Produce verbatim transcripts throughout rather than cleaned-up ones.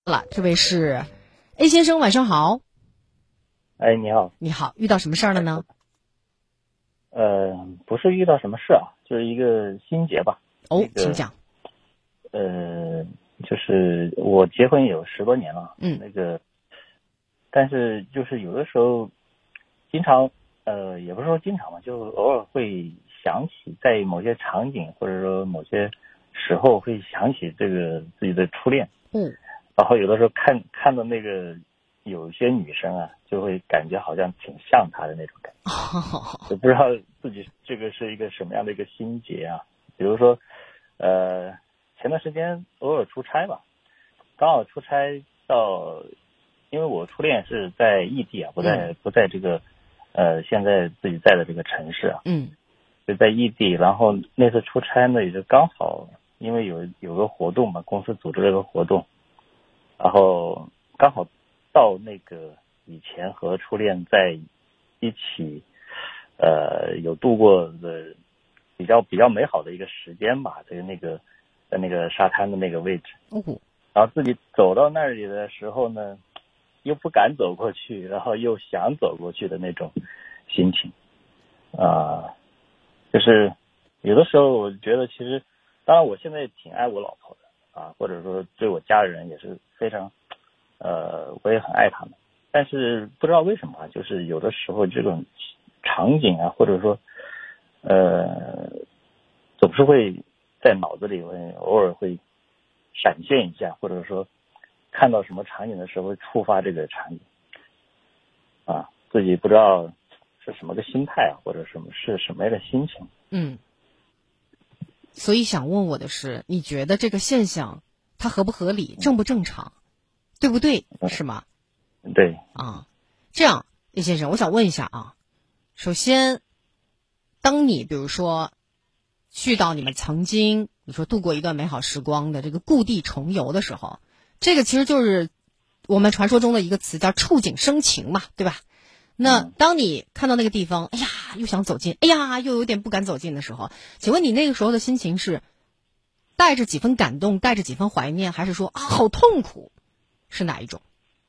了，这位是 A 先生，晚上好。 哎，你好。 你好，遇到什么事儿了呢？ 呃，不是遇到什么事啊，就是一个心结吧。 哦， 那个、 请讲。 呃，就是我结婚有十多年了， 嗯， 那个，但是就是有的时候，经常，呃，也不是说经常吧，就偶尔会想起在某些场景或者说某些时候会想起这个自己的初恋。 嗯， 然后有的时候看看到那个有些女生啊，就会感觉好像挺像她的那种感觉，就不知道自己这个是一个什么样的一个心结啊。比如说，呃，前段时间偶尔出差吧，刚好出差到，因为我初恋是在异地啊，不在、嗯、不在这个，呃，现在自己在的这个城市啊， 嗯， 就在异地。然后那次出差呢，也就刚好，因为有有个活动嘛，公司组织了个活动。然后刚好到那个以前和初恋在一起，呃，有度过的比较比较美好的一个时间吧，在那个在那个沙滩的那个位置。然后自己走到那里的时候呢，又不敢走过去，然后又想走过去的那种心情啊、呃，就是有的时候我觉得，其实当然我现在挺爱我老婆的。啊，或者说对我家人也是非常，呃，我也很爱他们，但是不知道为什么，就是有的时候这种场景啊，或者说，呃，总是会在脑子里会偶尔会闪现一下，或者说看到什么场景的时候会触发这个场景，啊，自己不知道是什么个心态啊，或者什么是什么样的心情。 嗯。所以想问我的是，你觉得这个现象它合不合理，正不正常，对不对，是吗？ 对啊，这样叶先生，我想问一下啊，首先，当你比如说去到你们曾经你说度过一段美好时光的这个故地重游的时候，这个其实就是我们传说中的一个词叫触景生情嘛，对吧？那当你看到那个地方，哎呀，又想走近，哎呀，又有点不敢走近的时候，请问你那个时候的心情是带着几分感动，带着几分怀念，还是说啊好痛苦，是哪一种？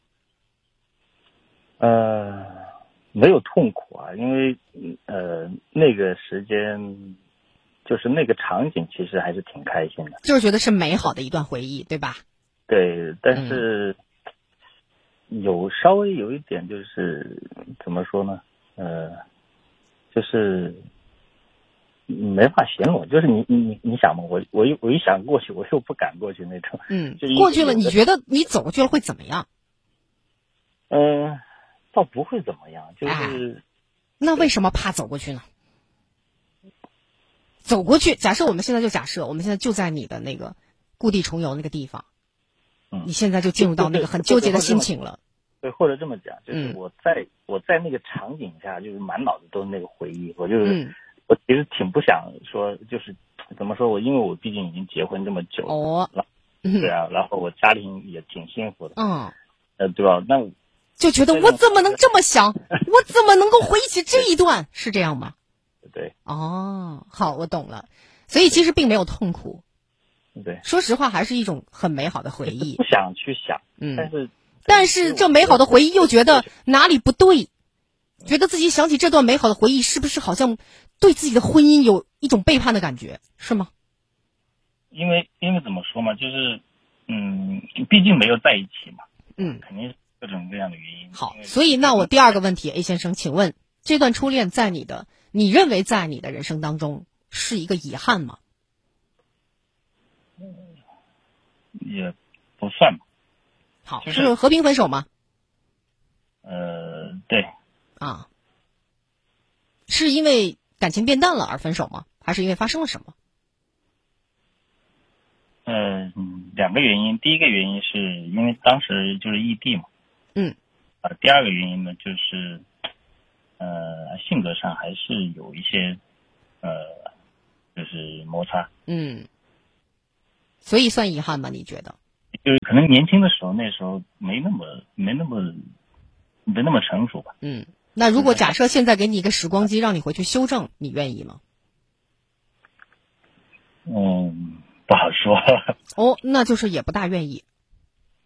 呃，没有痛苦啊，因为呃那个时间就是那个场景，其实还是挺开心的， 就是觉得是美好的一段回忆，对吧？ 对，但是。嗯有稍微有一点就是怎么说呢？呃，就是没法形容，就是你你你想嘛，我我一我一想过去，我又不敢过去那种。 嗯，过去了，你觉得你走过去了会怎么样？ 嗯、呃，倒不会怎么样，就是。 哎、那为什么怕走过去呢？走过去，假设我们现在就假设，我们现在就在你的那个故地重游那个地方。你现在就进入到那个很纠结的心情了。 对，或者这么讲，就是我在、嗯、我在那个场景下，就是满脑子都是那个回忆。我就是、嗯、我其实挺不想说，就是怎么说，我因为我毕竟已经结婚这么久了， 哦， 对啊，然后我家庭也挺幸福的， 嗯， 呃，对吧？那就觉得我怎么能这么想？我怎么能够回忆起这一段？是这样吗？ 对。 哦，好，我懂了。所以其实并没有痛苦。 对， 说实话，还是一种很美好的回忆。 不想去想， 嗯， 但是但是这美好的回忆又觉得哪里不对，觉得自己想起这段美好的回忆，是不是好像对自己的婚姻有一种背叛的感觉，是吗？ 因为因为怎么说嘛，就是嗯，毕竟没有在一起嘛， 嗯， 肯定是各种各样的原因。 好，所以那我第二个问题 ，A 先生，请问这段初恋在你的，你认为在你的人生当中是一个遗憾吗？ 也不算吧。 好， 就是是和平分手吗？ 呃，对。 啊，是因为感情变淡了而分手吗？还是因为发生了什么？ 嗯、呃，两个原因。第一个原因是因为当时就是异地嘛。 嗯。 啊，第二个原因呢，就是呃，性格上还是有一些呃，就是摩擦。 嗯。所以算遗憾吗？你觉得？ 就是可能年轻的时候，那时候没那么没那么没那么成熟吧。 嗯，那如果假设现在给你一个时光机，让你回去修正，你愿意吗？ 嗯，不好说。 哦，那就是也不大愿意。 对。 哦。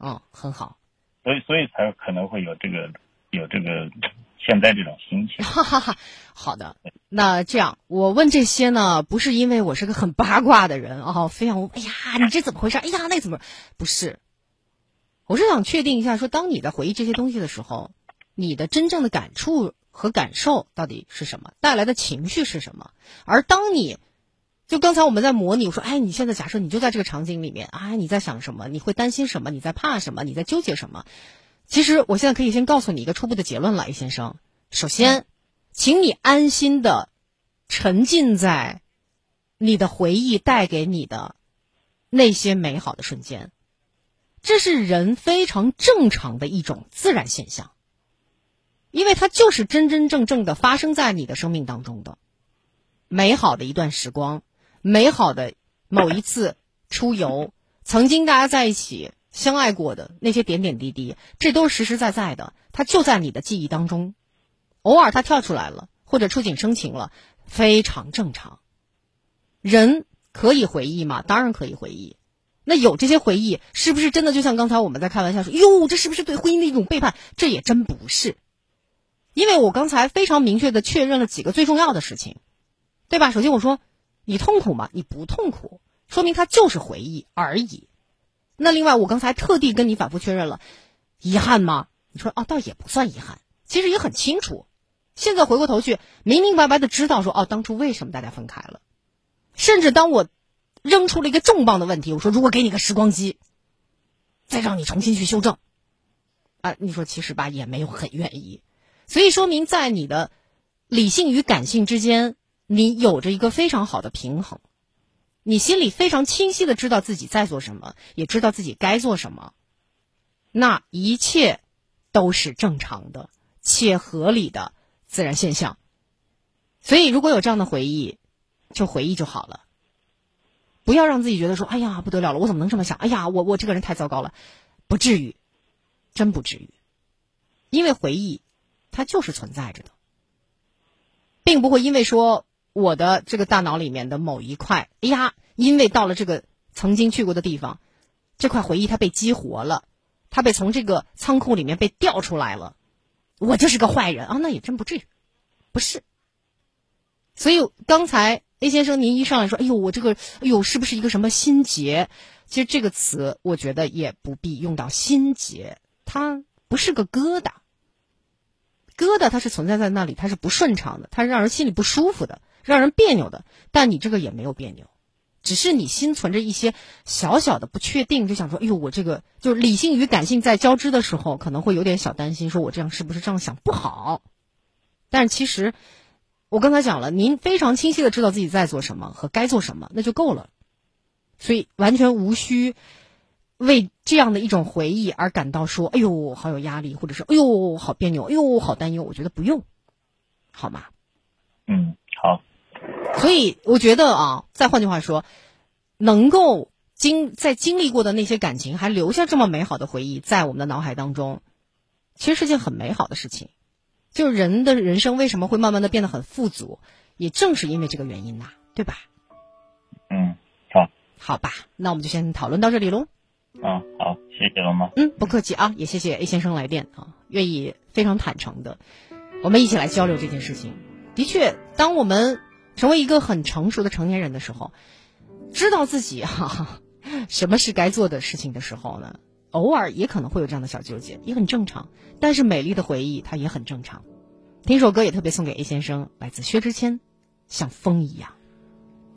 嗯，很好。 所以所以才可能会有这个有这个现在这种心情。 哈哈哈，好的。那这样，我问这些呢，不是因为我是个很八卦的人啊，非常哎呀，你这怎么回事？哎呀，那怎么不是？我是想确定一下，说当你在回忆这些东西的时候，你的真正的感触和感受到底是什么，带来的情绪是什么？而当你就刚才我们在模拟，我说，哎，你现在假设你就在这个场景里面，啊，你在想什么？你会担心什么？你在怕什么？你在纠结什么？其实我现在可以先告诉你一个初步的结论了，叶先生。首先，请你安心的沉浸在你的回忆带给你的那些美好的瞬间，这是人非常正常的一种自然现象，因为它就是真真正正的发生在你的生命当中的美好的一段时光，美好的某一次出游，曾经大家在一起相爱过的那些点点滴滴，这都是实实在在的，它就在你的记忆当中。偶尔它跳出来了，或者触景生情了，非常正常。人可以回忆吗？当然可以回忆。那有这些回忆，是不是真的就像刚才我们在开玩笑说，哟，这是不是对婚姻的一种背叛？这也真不是。因为我刚才非常明确的确认了几个最重要的事情，对吧？首先我说，你痛苦吗？你不痛苦，说明它就是回忆而已。那另外我刚才特地跟你反复确认了，遗憾吗？你说，哦，倒也不算遗憾，其实也很清楚。现在回过头去，明明白白的知道说，哦，当初为什么大家分开了。甚至当我扔出了一个重磅的问题，我说，如果给你个时光机，再让你重新去修正，啊，你说其实吧，也没有很愿意。所以说明在你的理性与感性之间，你有着一个非常好的平衡，你心里非常清晰的知道自己在做什么，也知道自己该做什么，那一切都是正常的且合理的自然现象。所以如果有这样的回忆，就回忆就好了，不要让自己觉得说，哎呀不得了了，我怎么能这么想，哎呀我我这个人太糟糕了，不至于，真不至于。因为回忆它就是存在着的，并不会因为说我的这个大脑里面的某一块，哎呀，因为到了这个曾经去过的地方，这块回忆它被激活了，它被从这个仓库里面被调出来了，我就是个坏人啊，那也真不至于，不是。所以刚才 A 先生您一上来说，哎呦我这个哎呦是不是一个什么心结，其实这个词我觉得也不必用到心结，它不是个疙瘩，疙瘩它是存在在那里，它是不顺畅的，它是让人心里不舒服的，让人别扭的，但你这个也没有别扭，只是你心存着一些小小的不确定，就想说，哎呦我这个就是理性与感性在交织的时候可能会有点小担心，说我这样是不是这样想不好。但是其实我刚才讲了，您非常清晰的知道自己在做什么和该做什么，那就够了，所以完全无需为这样的一种回忆而感到说，哎呦好有压力，或者是哎呦好别扭，哎呦好担忧，我觉得不用，好吗？ 嗯，好。 所以我觉得啊，再换句话说，能够经在经历过的那些感情还留下这么美好的回忆在我们的脑海当中，其实是件很美好的事情。就是人的人生为什么会慢慢的变得很富足，也正是因为这个原因呐，对吧？ 嗯，好。 好吧，那我们就先讨论到这里喽。 嗯，好，谢谢龙妈。 嗯，不客气啊，也谢谢 A 先生来电啊，愿意非常坦诚的，我们一起来交流这件事情。的确，当我们成为一个很成熟的成年人的时候，知道自己哈、啊、什么是该做的事情的时候呢，偶尔也可能会有这样的小纠结，也很正常。但是美丽的回忆它也很正常。听首歌也特别送给 A 先生，来自薛之谦，像风一样。